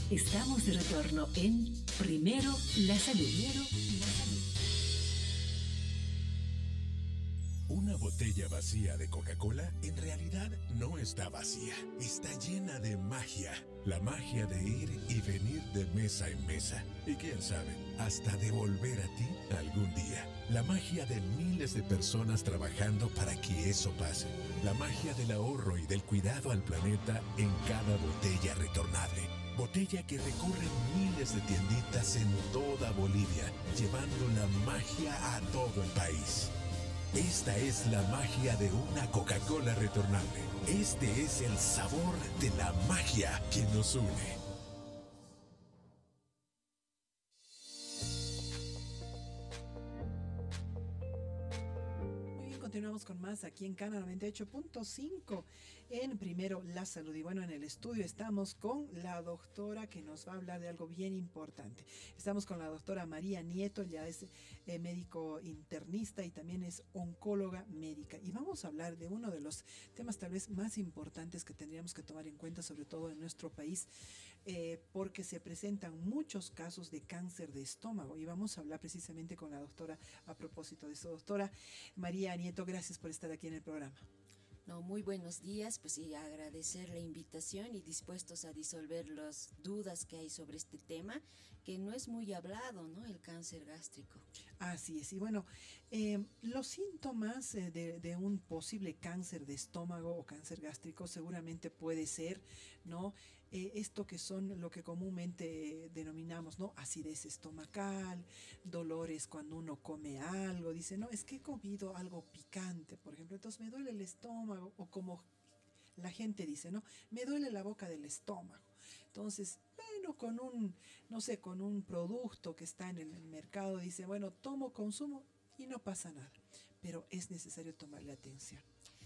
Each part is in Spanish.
Estamos de retorno en Primero la Salud. Una botella vacía de Coca-Cola en realidad no está vacía, está llena de magia. La magia de ir y venir de mesa en mesa. Y quién sabe, hasta de volver a ti algún día. La magia de miles de personas trabajando para que eso pase. La magia del ahorro y del cuidado al planeta en cada botella retornable. Botella que recorre miles de tienditas en toda Bolivia, llevando la magia a todo el país. Esta es la magia de una Coca-Cola retornable. Este es el sabor de la magia que nos une. Muy bien, continuamos con más aquí en Cana 98.5 en Primero la Salud. Y bueno, en el estudio estamos con la doctora que nos va a hablar de algo bien importante. Estamos con la doctora María Nieto, ya es médico internista y también es oncóloga médica. Y vamos a hablar de uno de los temas tal vez más importantes que tendríamos que tomar en cuenta, sobre todo en nuestro país, porque se presentan muchos casos de cáncer de estómago. Y vamos a hablar precisamente con la doctora a propósito de eso. Doctora María Nieto, gracias por estar aquí en el programa. No, muy buenos días, pues y agradecer la invitación y dispuestos a disolver las dudas que hay sobre este tema, que no es muy hablado, ¿no? El cáncer gástrico. Así es, y bueno, los síntomas de un posible cáncer de estómago o cáncer gástrico seguramente puede ser, ¿no? Esto que son lo que comúnmente denominamos, ¿no? Acidez estomacal, dolores cuando uno come algo, dice, no, es que he comido algo picante, por ejemplo, entonces me duele el estómago, o como la gente dice, ¿no? Me duele la boca del estómago. Entonces, bueno, con un, no sé, con un producto que está en el mercado, dice, bueno, tomo, consumo y no pasa nada. Pero es necesario tomarle atención.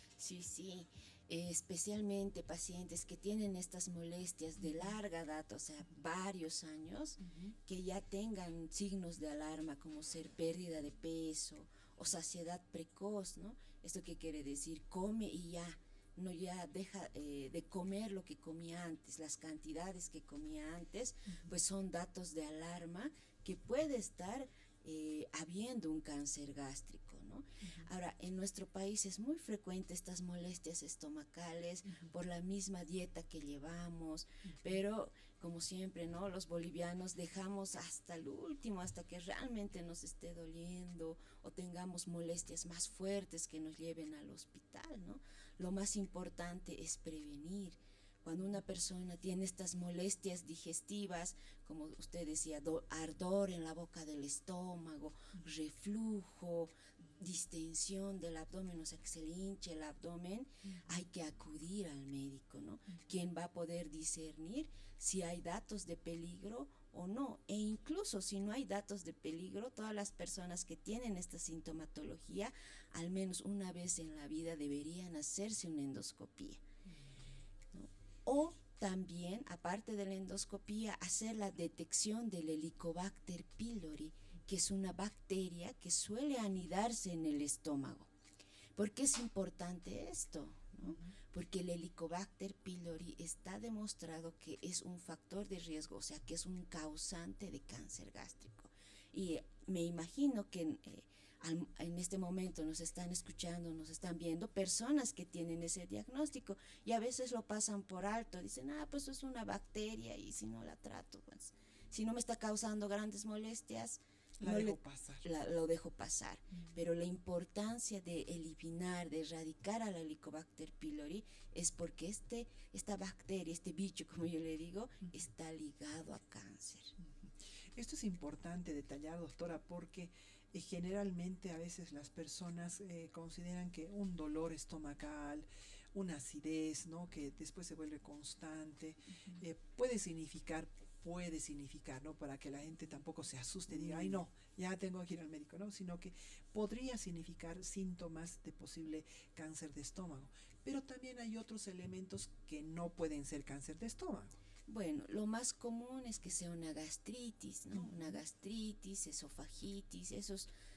Sí, especialmente pacientes que tienen estas molestias de larga data, o sea, varios años, que ya tengan signos de alarma como ser pérdida de peso o saciedad precoz, ¿no? ¿Esto qué quiere decir? Come y ya. No ya deja de comer lo que comía antes, las cantidades que comía antes, pues son datos de alarma que puede estar habiendo un cáncer gástrico, ¿no? Ahora, en nuestro país es muy frecuente estas molestias estomacales por la misma dieta que llevamos, pero como siempre, ¿no? Los bolivianos dejamos hasta el último, hasta que realmente nos esté doliendo o tengamos molestias más fuertes que nos lleven al hospital, ¿no? Lo más importante es prevenir. Cuando una persona tiene estas molestias digestivas, como usted decía, ardor en la boca del estómago, reflujo, distensión del abdomen, o sea, que se le hinche el abdomen, hay que acudir al médico, ¿no? Quien va a poder discernir si hay datos de peligro o no. E incluso si no hay datos de peligro, todas las personas que tienen esta sintomatología, al menos una vez en la vida deberían hacerse una endoscopía, ¿no? O también, aparte de la endoscopía, hacer la detección del Helicobacter pylori, que es una bacteria que suele anidarse en el estómago. ¿Por qué es importante esto? ¿No? Porque el Helicobacter pylori está demostrado que es un factor de riesgo, o sea, que es un causante de cáncer gástrico. Y me imagino que en este momento nos están escuchando, nos están viendo personas que tienen ese diagnóstico y a veces lo pasan por alto, dicen, pues es una bacteria y si no la trato, pues, si no me está causando grandes molestias, lo dejo pasar. Pero la importancia de eliminar, de erradicar al Helicobacter pylori es porque esta bacteria, este bicho, como yo le digo, está ligado a cáncer. Esto es importante detallar, doctora, porque generalmente a veces las personas consideran que un dolor estomacal, una acidez, ¿no? Que después se vuelve constante, puede significar, ¿no? Para que la gente tampoco se asuste y diga, ay no, ya tengo que ir al médico, ¿no? Sino que podría significar síntomas de posible cáncer de estómago. Pero también hay otros elementos que no pueden ser cáncer de estómago. Bueno, lo más común es que sea una gastritis, ¿no? Una gastritis, esofagitis, esos